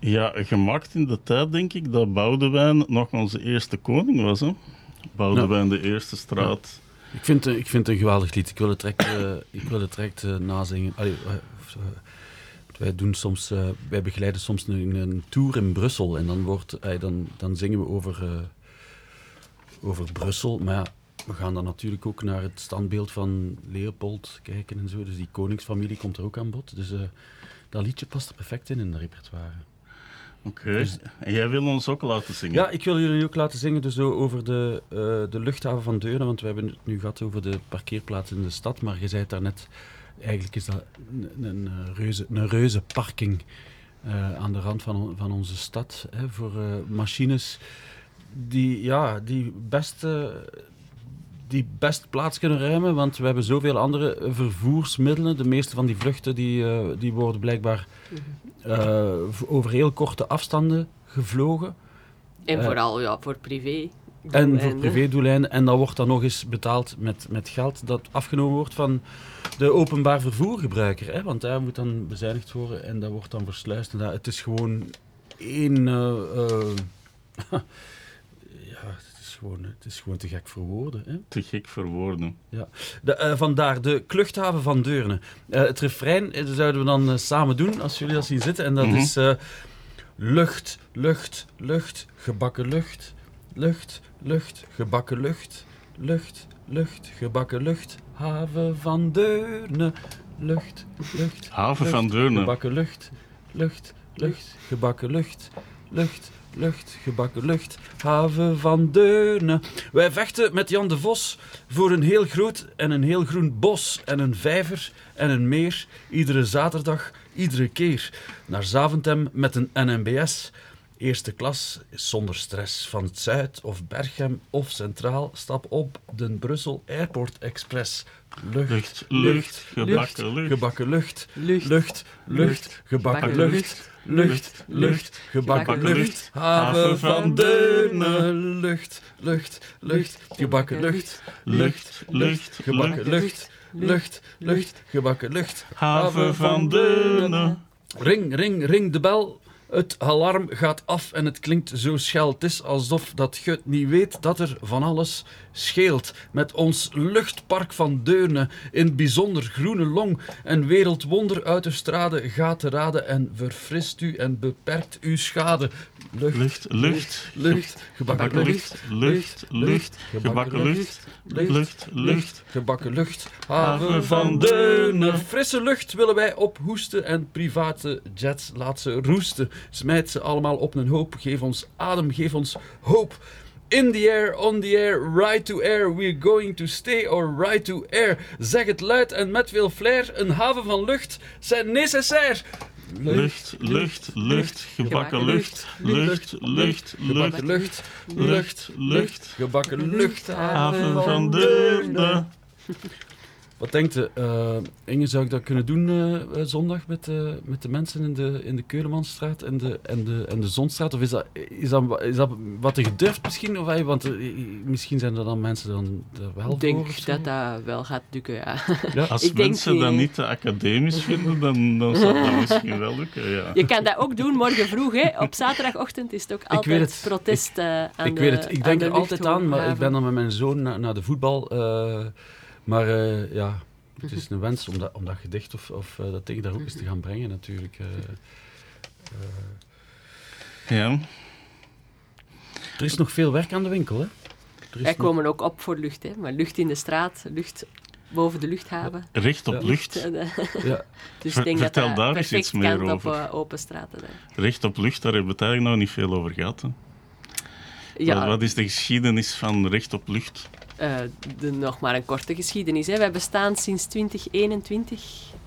Ja, gemaakt in de tijd, denk ik, dat Boudewijn nog onze eerste koning was. Hè? Boudewijn, de eerste straat. Ja. Ik vind het een geweldig lied. Ik wil het direct nazingen. Allee, wij begeleiden soms een tour in Brussel en dan zingen we over Brussel. Maar ja, we gaan dan natuurlijk ook naar het standbeeld van Leopold kijken en zo. Dus die koningsfamilie komt er ook aan bod. Dus dat liedje past er perfect in het repertoire. Oké. Dus, en jij wil ons ook laten zingen? Ja, ik wil jullie ook laten zingen dus over de luchthaven van Deurne, want we hebben het nu gehad over de parkeerplaats in de stad, maar je zei het daarnet, eigenlijk is dat een reuze parking aan de rand van onze stad, hè, voor machines die best plaats kunnen ruimen, want we hebben zoveel andere vervoersmiddelen. De meeste van die vluchten die worden blijkbaar over heel korte afstanden gevlogen. En vooral voor privé. En voor privédoeleinden. En dat wordt dan nog eens betaald met geld dat afgenomen wordt van de openbaar vervoergebruiker. Hè? Want daar moet dan bezuinigd worden en dat wordt dan versluist. En het is gewoon één... Het is gewoon te gek voor woorden. Hè? Te gek voor woorden. Ja. Vandaar de luchthaven van Deurne. Het refrein zouden we dan samen doen, als jullie dat zien zitten. En dat is lucht, lucht, lucht, gebakken lucht. Lucht, lucht, gebakken lucht. Lucht, lucht, gebakken lucht. Haven van Deurne. Lucht, lucht. Haven lucht, van Deurne. Gebakken lucht. Lucht, lucht, gebakken lucht. Lucht, lucht, gebakken lucht, haven van Deurne. Wij vechten met Jan de Vos voor een heel groot en een heel groen bos en een vijver en een meer, iedere zaterdag, iedere keer. Naar Zaventem met een NMBS. Eerste klas is zonder stress. Van het Zuid of Berchem of Centraal, stap op de Brussel Airport Express. Lucht, lucht, gebakken lucht. Gebakken lucht, lucht, lucht, gebakken lucht. Lucht, lucht, gebakken lucht, haven van Deurne. Lucht, lucht, lucht, gebakken lucht. Lucht, lucht, gebakken lucht. Lucht, lucht, gebakken lucht, haven van Deurne. Ring, ring, ring de bel. Het alarm gaat af en het klinkt zo schel. Het is alsof dat je het niet weet dat er van alles scheelt. Met ons luchtpark van Deurne, in het bijzonder groene long. Een wereldwonder uit de strade gaat te raden en verfrist u en beperkt uw schade. Lucht, lucht, lucht, gebakken lucht. Lucht, lucht, gebakken lucht. Lucht, lucht, gebakken lucht. Haven van Deurne. Frisse lucht willen wij ophoesten en private jets laat ze roesten. Smijt ze allemaal op een hoop. Geef ons adem, geef ons hoop. In the air, on the air, ride to air. We're going to stay or ride to air. Zeg het luid en met veel flair. Een haven van lucht zijn necessair. Lucht, lucht, lucht, gebakken lucht. Lucht, lucht, gebakken lucht. Lucht, lucht, gebakken lucht. Haven van Deurne. Wat denkt u, Inge, zou ik dat kunnen doen zondag met de mensen in de Keulemanstraat en de Zonstraat? Of is dat wat te gedurfd misschien? Want misschien zijn er dan mensen dan er wel voor? Ik denk dat dat wel gaat lukken, ja. Als ik mensen dat niet te academisch vinden, dan zou dat misschien wel lukken, ja. Je kan dat ook doen morgen vroeg, hè. Op zaterdagochtend is het ook altijd protest aan de Ik weet het, ik denk er altijd aan, maar haven. ik ben dan met mijn zoon naar de voetbal... Maar het is een wens om dat gedicht of dat ding daar ook eens te gaan brengen, natuurlijk. Ja. Er is nog veel werk aan de winkel, hè? Wij komen ook op voor lucht, hè. Maar lucht in de straat, lucht boven de luchthaven. Recht op lucht. Ja. Dus ik denk Vertel dat daar eens perfect iets meer kan over. op open straten. Hè. Recht op lucht, daar hebben we het eigenlijk nog niet veel over gehad. Hè. Ja. Wat is de geschiedenis van recht op lucht? Nog maar een korte geschiedenis. Hè. Wij bestaan sinds 2021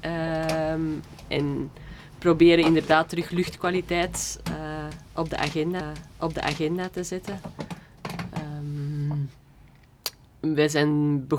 en proberen inderdaad terug luchtkwaliteit op de agenda te zetten. Wij zijn